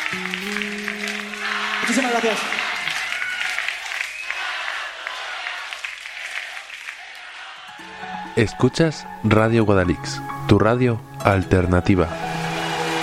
Muchísimas gracias. Escuchas Radio Guadalix, tu radio alternativa.